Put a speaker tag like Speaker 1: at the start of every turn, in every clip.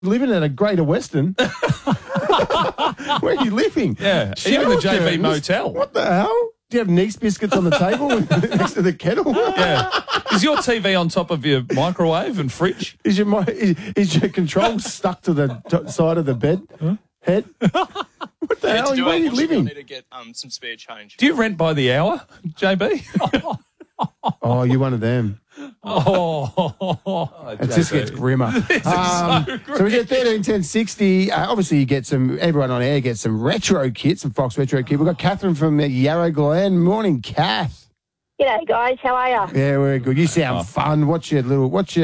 Speaker 1: living at a Greater Western. Where are you living?
Speaker 2: Yeah, even the JB Motel.
Speaker 1: What the hell? Do you have Nice biscuits on the table next to the kettle?
Speaker 2: Yeah. Is your TV on top of your microwave and fridge?
Speaker 1: Is your control stuck to the side of the bed? Head? What the hell? Where are you living?
Speaker 3: I need to get some spare change.
Speaker 2: Do you rent by the hour, JB?
Speaker 1: Oh, you're one of them. It just gets grimmer. So we get 13, 10, 60. Obviously, you get everyone on air gets some retro kits, some Fox retro kit. We've got Catherine from Yarra Glen. Morning, Kath.
Speaker 4: G'day, guys. How are you?
Speaker 1: Yeah, we're good. You sound fun. What's your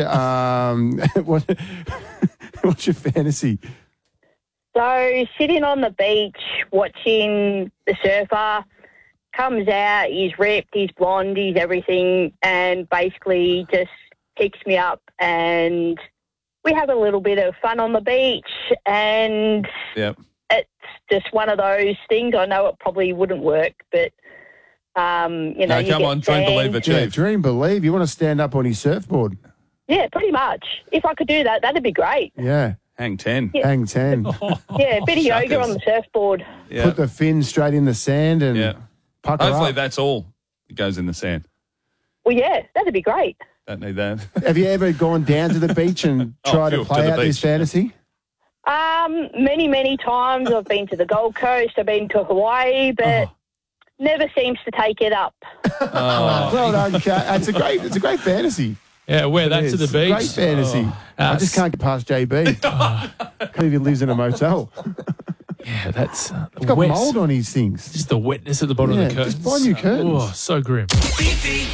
Speaker 1: fantasy?
Speaker 4: So, sitting on the beach, watching the surfer, comes out, he's ripped, he's blonde, he's everything, and basically just picks me up and we have a little bit of fun on the beach, and it's just one of those things. I know it probably wouldn't work, but,
Speaker 2: No, come on, dream, believe, achieve.
Speaker 1: Yeah, dream, believe. You want to stand up on his surfboard.
Speaker 4: Yeah, pretty much. If I could do that, that'd be great.
Speaker 1: Yeah.
Speaker 2: Hang 10.
Speaker 4: Yeah.
Speaker 1: Hang 10.
Speaker 4: Yeah, a bit of yoga on the surfboard.
Speaker 2: Yeah.
Speaker 1: Put the fin straight in the sand and pucker
Speaker 2: Hopefully
Speaker 1: up.
Speaker 2: that's all that goes in the sand.
Speaker 4: Well, yeah, that'd be great.
Speaker 2: Don't need that.
Speaker 1: Have you ever gone down to the beach and tried to play out this fantasy?
Speaker 4: Many, many times. I've been to the Gold Coast, I've been to Hawaii, but never seems to take it up.
Speaker 1: Well done, Kat. It's a great fantasy.
Speaker 5: Yeah, wear that to the beach.
Speaker 1: Great fantasy. I just can't get past JB. Can't believe he lives in a motel.
Speaker 5: Yeah, that's
Speaker 1: He's got mould on his things.
Speaker 5: Just the wetness at the bottom of the curtains.
Speaker 1: Just buy new curtains.
Speaker 5: Oh, so grim.
Speaker 6: Fifi,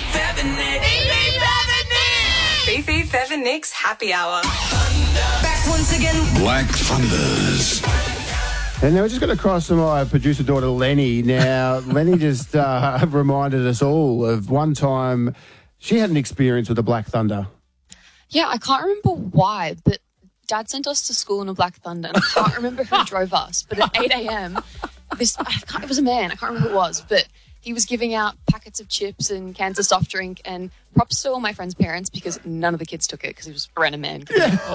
Speaker 6: Fev and Nick's Happy Hour. Back once again.
Speaker 7: Black Thunders.
Speaker 1: And now we're just going to cross to my producer daughter, Lenny. Now, Lenny just reminded us all of one time she had an experience with a Black Thunder.
Speaker 8: Yeah, I can't remember why, but Dad sent us to school in a Black Thunder, and I can't remember who drove us, but at 8 a.m, it was a man, I can't remember who it was, but he was giving out packets of chips and cans of soft drink, and props to all my friends' parents because none of the kids took it because he was a random man.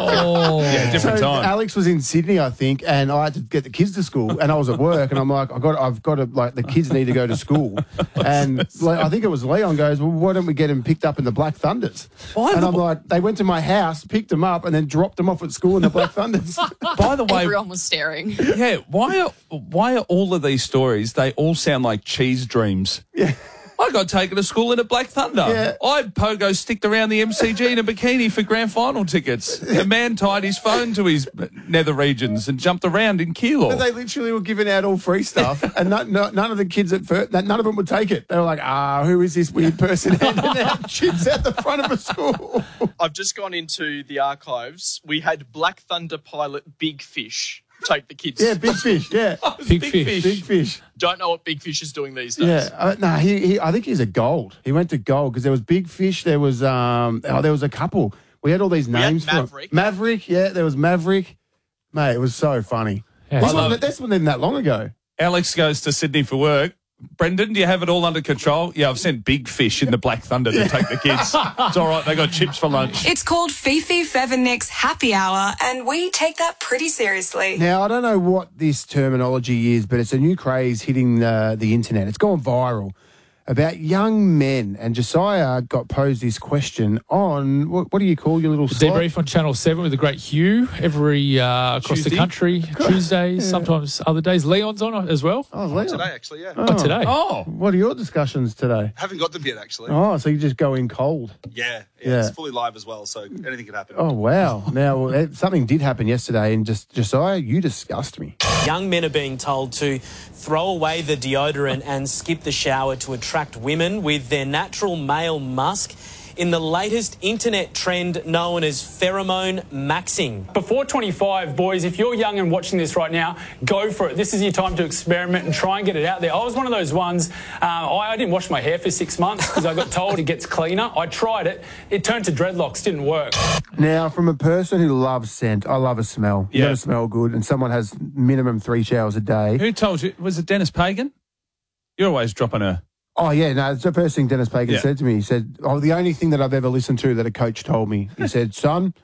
Speaker 2: Yeah, different time.
Speaker 1: Alex was in Sydney, I think, and I had to get the kids to school, and I was at work, and I'm like, I've got to, like, the kids need to go to school. And I think it was Leon goes, well, why don't we get them picked up in the Black Thunders? And I'm like, they went to my house, picked them up, and then dropped them off at school in the Black Thunders.
Speaker 2: By the way,
Speaker 8: everyone was staring.
Speaker 2: Yeah, why are all of these stories, they all sound like cheese dreams?
Speaker 1: Yeah.
Speaker 2: I got taken to school in a Black Thunder.
Speaker 1: Yeah.
Speaker 2: I pogo sticked around the MCG in a bikini for grand final tickets. A man tied his phone to his nether regions and jumped around in Keilor.
Speaker 1: But they literally were giving out all free stuff, and none of the kids at first, none of them would take it. They were like, who is this weird person handing out chips at the front of a school?
Speaker 3: I've just gone into the archives. We had Black Thunder pilot Big Fish take the kids.
Speaker 1: Yeah, Big Fish, yeah.
Speaker 5: Big fish.
Speaker 1: Big Fish.
Speaker 3: Don't know what Big Fish is doing these days.
Speaker 1: Yeah, I think he's a gold. He went to gold because there was Big Fish. There was there was a couple. We had all these names.
Speaker 3: Maverick.
Speaker 1: Maverick, yeah, there was Maverick. Mate, it was so funny.
Speaker 5: Yeah.
Speaker 1: This wasn't even that long ago.
Speaker 2: Alex goes to Sydney for work. Brendan, do you have it all under control? Yeah, I've sent Big Fish in the Black Thunder to take the kids. It's all right, they got chips for lunch.
Speaker 6: It's called Fifi, Fev and Nick's Happy Hour, and we take that pretty seriously.
Speaker 1: Now, I don't know what this terminology is, but it's a new craze hitting the internet. It's gone viral about young men. And Josiah got posed this question on, what do you call your little slot?
Speaker 5: Debrief on Channel 7 with the great Hugh every across
Speaker 2: Tuesday?
Speaker 5: the country, Tuesdays, sometimes other days. Leon's on as well.
Speaker 1: Oh, Leon.
Speaker 9: Today, actually, yeah.
Speaker 5: Oh, today.
Speaker 2: Oh,
Speaker 1: What are your discussions today?
Speaker 9: Haven't got them yet, actually.
Speaker 1: Oh, so you just go in cold.
Speaker 9: Yeah,
Speaker 1: Yeah.
Speaker 9: it's fully live as well, so anything could happen.
Speaker 1: Oh, wow. Now, something did happen yesterday, and Josiah, you disgust me.
Speaker 10: Young men are being told to throw away the deodorant and skip the shower to attract women with their natural male musk in the latest internet trend known as pheromone maxing.
Speaker 11: Before 25, boys, if you're young and watching this right now, go for it. This is your time to experiment and try and get it out there. I was one of those ones, I didn't wash my hair for 6 months because I got told it gets cleaner. I tried it. It turned to dreadlocks, didn't work.
Speaker 1: Now, from a person who loves scent, I love a smell. You
Speaker 2: Yeah.
Speaker 1: got to smell good, and someone has minimum 3 showers a day.
Speaker 2: who told you? Was it Dennis Pagan? You're always dropping a...
Speaker 1: Oh, yeah, no, it's the first thing Dennis Pagan
Speaker 2: Yeah.
Speaker 1: said to me. He said, the only thing that I've ever listened to that a coach told me, he said, son,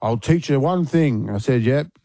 Speaker 1: I'll teach you one thing. I said, yep.